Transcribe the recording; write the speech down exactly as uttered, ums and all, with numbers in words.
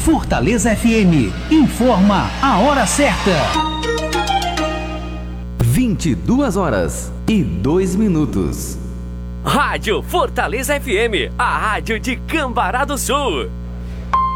Fortaleza F M informa a hora certa. vinte e duas horas e dois minutos. Rádio Fortaleza F M, a rádio de Cambará do Sul.